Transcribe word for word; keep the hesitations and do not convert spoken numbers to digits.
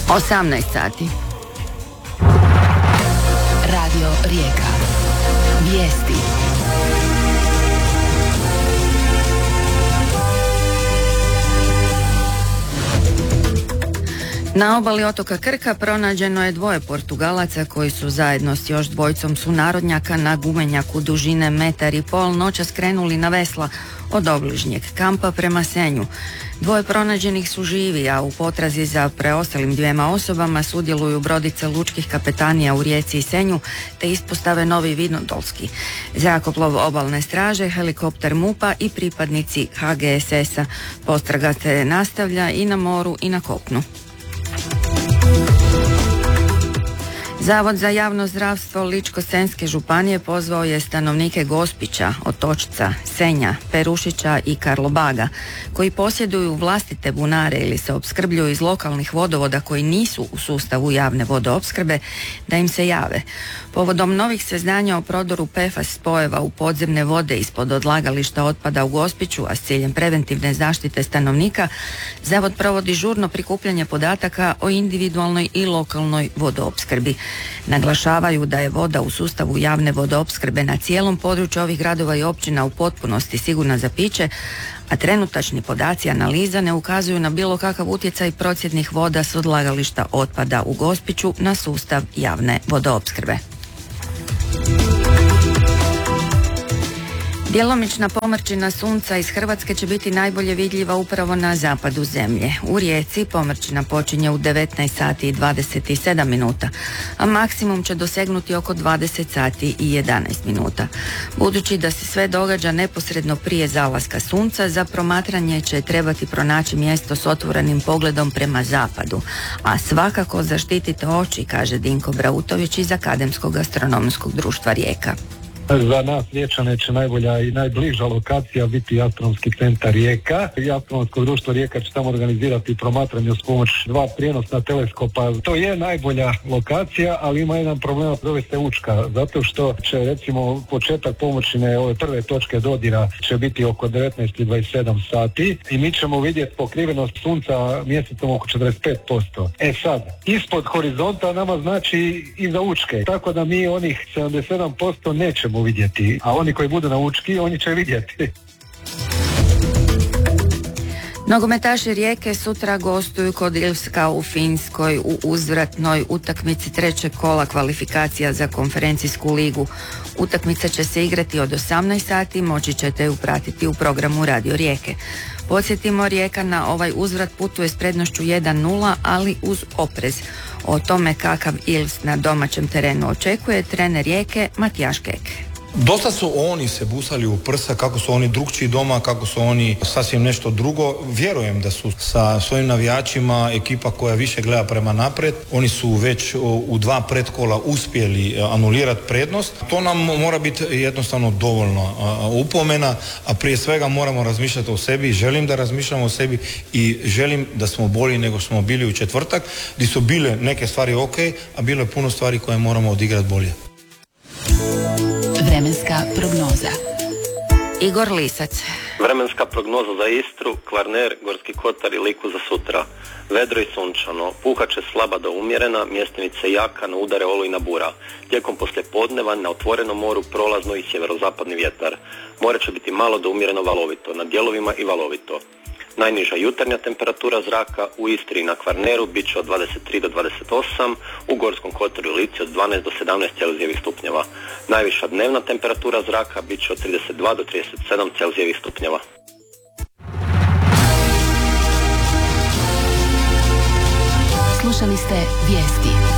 osamnaest sati. Radio Rijeka. Vijesti. Na obali otoka Krka pronađeno je dvoje Portugalaca koji su zajedno s još dvojicom sunarodnjaka na gumenjaku dužine metar i pol noćas krenuli na vesla od obližnjeg kampa prema Senju. Dvoje pronađenih su živi, a u potrazi za preostalim dvijema osobama sudjeluju brodice lučkih kapetanija u Rijeci i Senju te ispostave Novi Vinodolski, zrakoplov obalne straže, helikopter MUP-a i pripadnici H G S S-a. Potraga se nastavlja i na moru i na kopnu. Zavod za javno zdravstvo Ličko-senjske županije pozvao je stanovnike Gospića, Otočca, Senja, Perušića i Karlobaga, koji posjeduju vlastite bunare ili se opskrbljuju iz lokalnih vodovoda koji nisu u sustavu javne vodoopskrbe, da im se jave. Povodom novih saznanja o prodoru P F A S spojeva u podzemne vode ispod odlagališta otpada u Gospiću, a s ciljem preventivne zaštite stanovnika, Zavod provodi žurno prikupljanje podataka o individualnoj i lokalnoj vodoopskrbi. Naglašavaju da je voda u sustavu javne vodoopskrbe na cijelom području ovih gradova i općina u potpunosti sigurna za piće, a trenutačni podaci analiza ne ukazuju na bilo kakav utjecaj procjednih voda s odlagališta otpada u Gospiću na sustav javne vodoopskrbe. Djelomična pomrčina sunca iz Hrvatske će biti najbolje vidljiva upravo na zapadu zemlje. U Rijeci pomrčina počinje u devetnaest sati i dvadeset sedam minuta, a maksimum će dosegnuti oko dvadeset sati i jedanaest minuta. Budući da se sve događa neposredno prije zalaska sunca, za promatranje će trebati pronaći mjesto s otvorenim pogledom prema zapadu, a svakako zaštitite oči, kaže Dinko Brautović iz Akademskog astronomskog društva Rijeka. Za nas Riječane će najbolja i najbliža lokacija biti Astronomski centar Rijeka. I Astronomsko društvo Rijeka će tamo organizirati promatranje s pomoć dva prijenosna teleskopa. To je najbolja lokacija, ali ima jedan problem, zove se Učka, zato što će recimo početak pomoćine ove prve točke dodira će biti oko devetnaest i dvadeset sedam sati i mi ćemo vidjeti pokrivenost sunca mjesecom oko četrdeset pet posto. E sad, ispod horizonta nama znači iza Učke, tako da mi onih sedamdeset sedam posto nećemo vidjeti, a oni koji budu na Učki, oni će vidjeti. Nogometaši Rijeke sutra gostuju kod Ilvska u Finskoj u uzvratnoj utakmici trećeg kola kvalifikacija za konferencijsku ligu. Utakmica će se igrati od osamnaest sati, moći ćete ju pratiti u programu Radio Rijeke. Podsjetimo, Rijeka na ovaj uzvrat putuje s prednošću jedan nula, ali uz oprez. O tome kakav Ilvs na domaćem terenu očekuje trener Rijeke Matijaš Keke. Dosta su oni se busali u prsa, kako su oni drugčiji doma, kako su oni sasvim nešto drugo. Vjerujem da su sa svojim navijačima ekipa koja više gleda prema naprijed. Oni su već u dva pretkola uspjeli anulirati prednost. To nam mora biti jednostavno dovoljno upomena, a prije svega moramo razmišljati o sebi. Želim da razmišljamo o sebi i želim da smo bolji nego smo bili u četvrtak, gdje su bile neke stvari ok, a bilo je puno stvari koje moramo odigrati bolje. Vremenska prognoza. Igor Lisac. Vremenska prognoza za Istru, Kvarner, Gorski kotar i Liku za sutra. Vedro i sunčano, puhat će slaba do umjerena, mjestimice jaka, na udare olujna bura. Tijekom poslijepodneva na otvorenom moru prolazno i sjeverozapadni vjetar. More će biti malo do umjereno valovito, na dijelovima i valovito. Najniža jutarnja temperatura zraka u Istri i na Kvarneru bit će od dvadeset tri do dvadeset osam, u Gorskom kotaru i Lici od dvanaest do sedamnaest celzijevih stupnjeva. Najviša dnevna temperatura zraka bit će od trideset dva do trideset sedam celzijevih stupnjeva. Slušali ste vijesti.